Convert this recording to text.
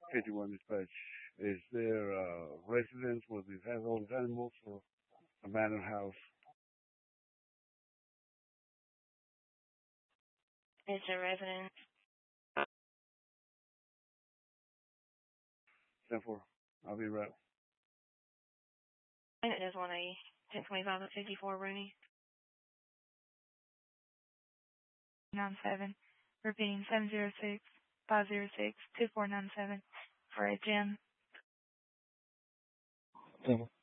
51 dispatch. Is there a residence where they have all these animals or abandoned house? It's a residence. 10-4. I'll be right. And it is 180. 1025 and 54 Rooney. 97. Repeating 706-506-2497 for a Jim. 10-4.